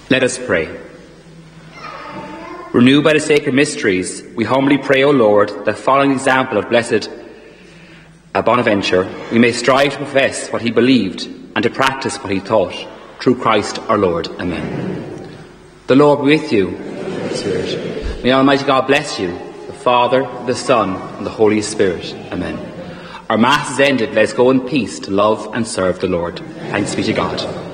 Let us pray. Renewed by the sacred mysteries, we humbly pray, O Lord, that following the example of blessed Bonaventure, we may strive to profess what he believed and to practice what he taught. Through Christ our Lord. Amen. The Lord be with you. Spirit. May Almighty God bless you, the Father, the Son, and the Holy Spirit. Amen. Our Mass is ended. Let us go in peace to love and serve the Lord. Thanks be to God.